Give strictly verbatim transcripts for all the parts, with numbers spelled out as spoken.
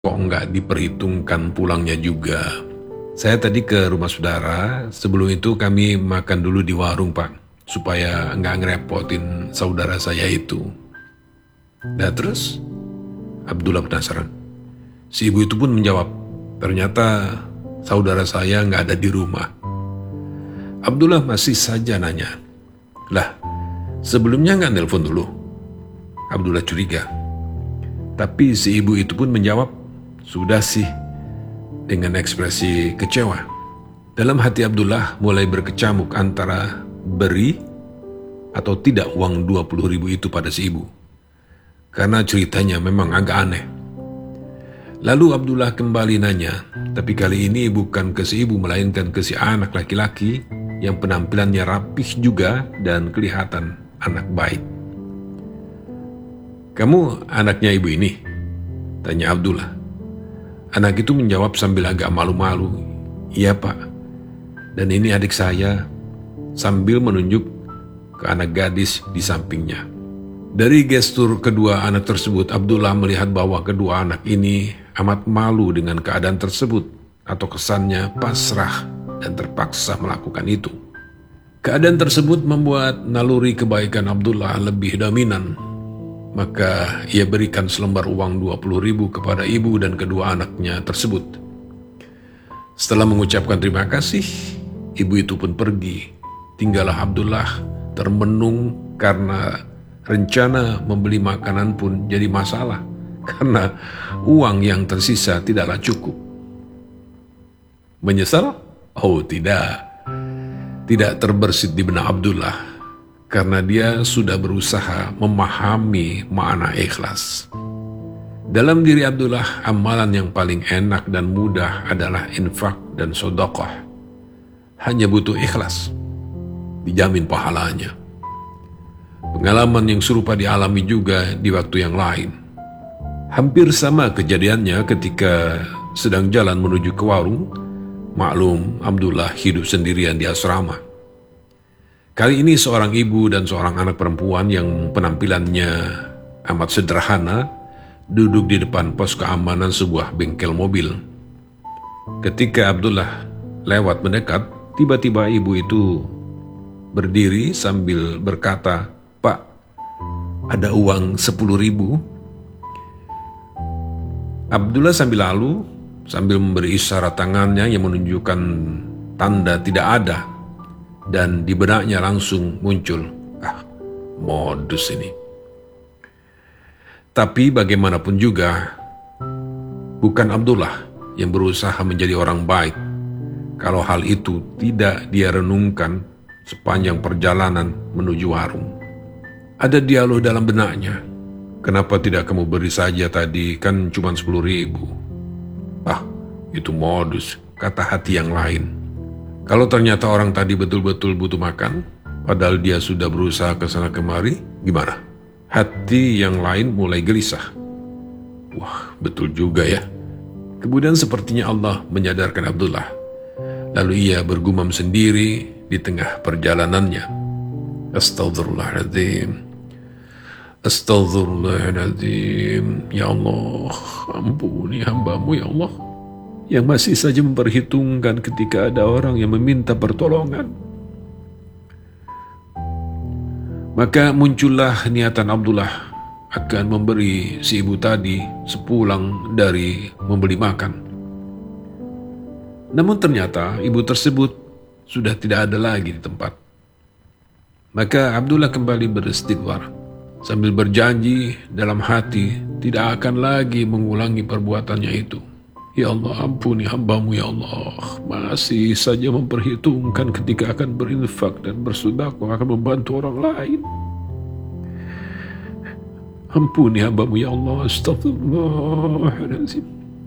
kok nggak diperhitungkan pulangnya juga. Saya tadi ke rumah saudara, sebelum itu kami makan dulu di warung Pak, supaya nggak ngerepotin saudara saya itu. Nah terus, Abdullah penasaran. Si ibu itu pun menjawab, ternyata saudara saya nggak ada di rumah. Abdullah masih saja nanya, lah sebelumnya nggak nelpon dulu? Abdullah curiga. Tapi si ibu itu pun menjawab, sudah sih, dengan ekspresi kecewa. Dalam hati Abdullah mulai berkecamuk antara beri atau tidak uang dua puluh ribu itu pada si ibu. Karena ceritanya memang agak aneh. Lalu Abdullah kembali nanya, tapi kali ini bukan ke si ibu melainkan ke si anak laki-laki yang penampilannya rapih juga dan kelihatan anak baik. Kamu anaknya ibu ini? Tanya Abdullah. Anak itu menjawab sambil agak malu-malu, iya Pak, dan ini adik saya, sambil menunjuk ke anak gadis di sampingnya. Dari gestur kedua anak tersebut, Abdullah melihat bahwa kedua anak ini amat malu dengan keadaan tersebut, atau kesannya pasrah dan terpaksa melakukan itu. Keadaan tersebut membuat naluri kebaikan Abdullah lebih dominan. Maka ia berikan selembar uang dua puluh ribu kepada ibu dan kedua anaknya tersebut. Setelah mengucapkan terima kasih, ibu itu pun pergi. Tinggallah Abdullah termenung karena rencana membeli makanan pun jadi masalah. Karena uang yang tersisa tidaklah cukup. Menyesal? Oh tidak. Tidak terbersit di benak Abdullah. Karena dia sudah berusaha memahami makna ikhlas. Dalam diri Abdullah, amalan yang paling enak dan mudah adalah infak dan sedekah. Hanya butuh ikhlas, dijamin pahalanya. Pengalaman yang serupa dialami juga di waktu yang lain. Hampir sama kejadiannya ketika sedang jalan menuju ke warung. Maklum, Abdullah hidup sendirian di asrama. Kali ini seorang ibu dan seorang anak perempuan yang penampilannya amat sederhana duduk di depan pos keamanan sebuah bengkel mobil. Ketika Abdullah lewat mendekat, tiba-tiba ibu itu berdiri sambil berkata, "Pak, ada uang sepuluh ribu?" Abdullah sambil lalu, sambil memberi isyarat tangannya yang menunjukkan tanda tidak ada. Dan di benaknya langsung muncul, ah, modus ini. Tapi bagaimanapun juga, bukan Abdullah yang berusaha menjadi orang baik kalau hal itu tidak dia renungkan sepanjang perjalanan menuju warung. Ada dialog dalam benaknya, kenapa tidak kamu beri saja tadi, kan cuma sepuluh ribu. Ah, itu modus, kata hati yang lain. Kalau ternyata orang tadi betul-betul butuh makan, padahal dia sudah berusaha ke sana kemari, gimana? Hati yang lain mulai gelisah. Wah, betul juga ya. Kemudian sepertinya Allah menyadarkan Abdullah. Lalu ia bergumam sendiri di tengah perjalanannya. Astaghfirullahaladzim. Astaghfirullahaladzim. Ya Allah, ampuni hambamu ya Allah, yang masih saja memperhitungkan ketika ada orang yang meminta pertolongan. Maka muncullah niatan Abdullah akan memberi si ibu tadi sepulang dari membeli makan. Namun ternyata ibu tersebut sudah tidak ada lagi di tempat. Maka Abdullah kembali beristighfar sambil berjanji dalam hati tidak akan lagi mengulangi perbuatannya itu. Ya Allah, ampuni hambamu ya Allah, masih saja memperhitungkan ketika akan berinfak dan bersedekah akan membantu orang lain. Ampuni hambamu ya Allah, astagfirullahaladzim.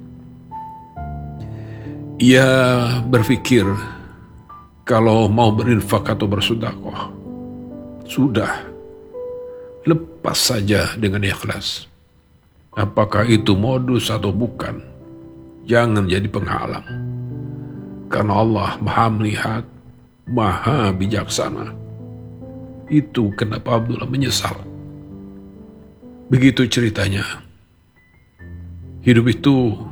Ia berpikir kalau mau berinfak atau bersedekah, sudah, lepas saja dengan ikhlas. Apakah itu modus atau bukan? Jangan jadi penghalang. Karena Allah maha melihat, maha bijaksana. Itu kenapa Abdullah menyesal. Begitu ceritanya. Hidup itu